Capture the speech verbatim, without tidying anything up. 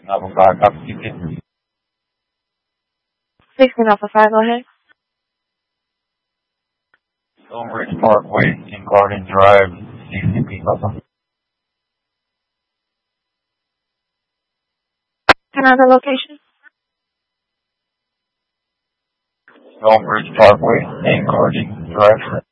Alpha five, copy Q T. sixteen Alpha five, go ahead. Stonebridge Parkway in Garden Drive, C C P, Papa. Another location? Stonebridge Parkway in Garden Drive.